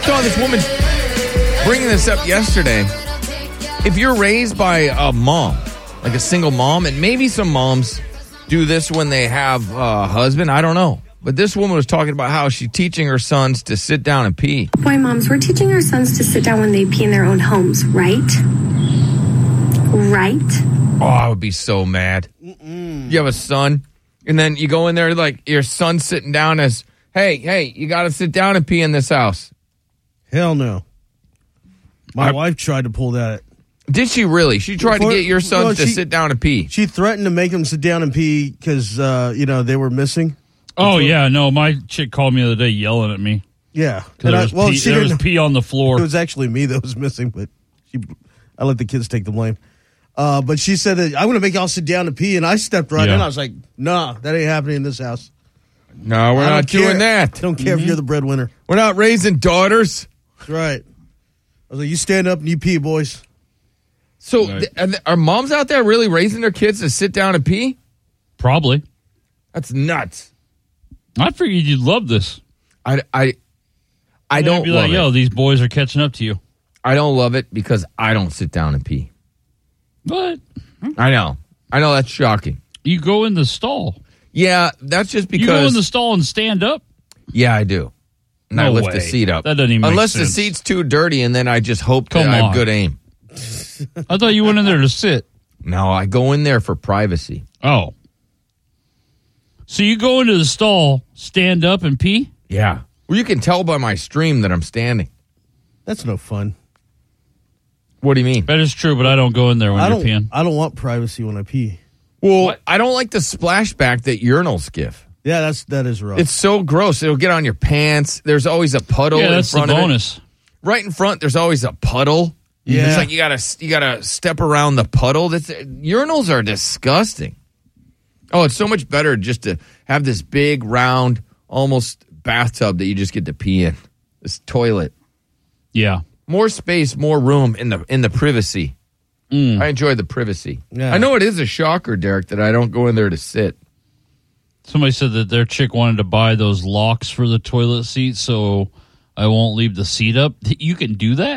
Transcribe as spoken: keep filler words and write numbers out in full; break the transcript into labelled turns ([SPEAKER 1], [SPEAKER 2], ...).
[SPEAKER 1] saw this woman bringing this up yesterday. If you're raised by a mom, like a single mom, and maybe some moms do this when they have a husband, I don't know. But this woman was talking about how she's teaching her sons to sit down and pee.
[SPEAKER 2] Boy, moms, we're teaching our sons to sit down when they pee in their own homes, right? Right?
[SPEAKER 1] Oh, I would be so mad. Mm-mm. You have a son, and then you go in there like your son's sitting down as, hey, hey, you got to sit down and pee in this house.
[SPEAKER 3] Hell no. My
[SPEAKER 1] I,
[SPEAKER 3] wife tried to pull that.
[SPEAKER 1] Did she really? She tried
[SPEAKER 3] Before,
[SPEAKER 1] to get your sons
[SPEAKER 3] well,
[SPEAKER 1] to
[SPEAKER 3] she,
[SPEAKER 1] sit down and pee.
[SPEAKER 3] She threatened to make them sit down and pee because, uh, you know, they were missing.
[SPEAKER 4] Oh, yeah. No, my chick called me the other day yelling at me.
[SPEAKER 3] Yeah.
[SPEAKER 4] There,
[SPEAKER 3] I,
[SPEAKER 4] was,
[SPEAKER 3] well,
[SPEAKER 4] pee,
[SPEAKER 3] she
[SPEAKER 4] there was pee on the floor.
[SPEAKER 3] It was actually me that was missing, but she, I let the kids take the blame. Uh, but she said that I'm going to make y'all sit down and pee, and I stepped right
[SPEAKER 4] yeah.
[SPEAKER 3] in. I was like, nah, that ain't happening in this house.
[SPEAKER 1] No, we're
[SPEAKER 3] I
[SPEAKER 1] not
[SPEAKER 3] don't
[SPEAKER 1] doing
[SPEAKER 3] care.
[SPEAKER 1] that.
[SPEAKER 3] I don't care
[SPEAKER 1] mm-hmm.
[SPEAKER 3] if you're the breadwinner.
[SPEAKER 1] We're not raising daughters.
[SPEAKER 3] That's right. I was like, you stand up and you pee, boys.
[SPEAKER 1] So
[SPEAKER 4] right.
[SPEAKER 1] th- are, th- are moms out there really raising their kids to sit down and pee?
[SPEAKER 4] Probably.
[SPEAKER 1] That's nuts.
[SPEAKER 4] I figured you'd love this.
[SPEAKER 1] I, I, I
[SPEAKER 4] You'd
[SPEAKER 1] don't
[SPEAKER 4] be
[SPEAKER 1] love
[SPEAKER 4] like,
[SPEAKER 1] it.
[SPEAKER 4] yo, these boys are catching up to you.
[SPEAKER 1] I don't love it because I don't sit down and pee.
[SPEAKER 4] But
[SPEAKER 1] I know. I know that's shocking.
[SPEAKER 4] you go in the stall.
[SPEAKER 1] Yeah, that's just because.
[SPEAKER 4] You go in the stall and stand up?
[SPEAKER 1] Yeah, I do. And
[SPEAKER 4] no
[SPEAKER 1] I lift
[SPEAKER 4] way.
[SPEAKER 1] the seat up.
[SPEAKER 4] That doesn't even
[SPEAKER 1] Unless
[SPEAKER 4] make sense.
[SPEAKER 1] the seat's too dirty, and then I just hope
[SPEAKER 4] Come
[SPEAKER 1] that I have
[SPEAKER 4] on.
[SPEAKER 1] good aim.
[SPEAKER 4] I thought you went in there to sit.
[SPEAKER 1] No, I go in there for privacy.
[SPEAKER 4] Oh. So you go into the stall, stand up and pee?
[SPEAKER 1] Yeah. Well, you can tell by my stream that I'm standing.
[SPEAKER 3] That's no fun.
[SPEAKER 1] What do you mean?
[SPEAKER 4] That is true, but I don't go in there when
[SPEAKER 3] I
[SPEAKER 4] you're
[SPEAKER 3] don't.
[SPEAKER 4] peeing.
[SPEAKER 3] I don't want privacy when I pee.
[SPEAKER 1] Well,
[SPEAKER 4] What?
[SPEAKER 1] I don't like the splashback that urinals give.
[SPEAKER 3] Yeah, that's that is rough.
[SPEAKER 1] It's so gross. It'll get on your pants. There's always a puddle
[SPEAKER 4] Yeah,
[SPEAKER 1] in
[SPEAKER 4] that's the
[SPEAKER 1] front of it.
[SPEAKER 4] bonus.
[SPEAKER 1] Right in front, there's always a puddle.
[SPEAKER 3] Yeah.
[SPEAKER 1] It's like you gotta you gotta step around the puddle. That's, urinals are disgusting. Oh, it's so much better just to have this big, round, almost bathtub that you just get to pee in. This toilet.
[SPEAKER 4] Yeah.
[SPEAKER 1] More space, more room in the in the privacy.
[SPEAKER 4] Mm.
[SPEAKER 1] I enjoy the privacy.
[SPEAKER 3] Yeah.
[SPEAKER 1] I know it is a shocker, Derek, that I don't go in there to sit.
[SPEAKER 4] Somebody said that their chick wanted to buy those locks for the toilet seat so I won't leave the seat up. You can do that?